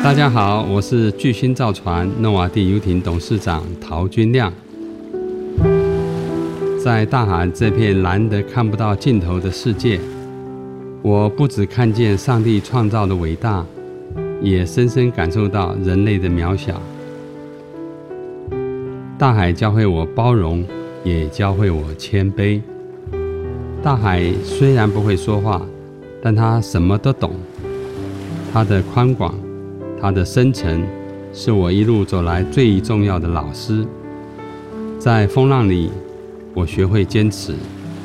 大家好，我是巨星造船诺瓦第游艇董事长陶君亮。在大海这片蓝得看不到尽头的世界，我不只看见上帝创造的伟大，也深深感受到人类的渺小。大海教会我包容，也教会我谦卑。大海虽然不会说话，但它什么都懂。它的宽广，它的深沉，是我一路走来最重要的老师。在风浪里，我学会坚持；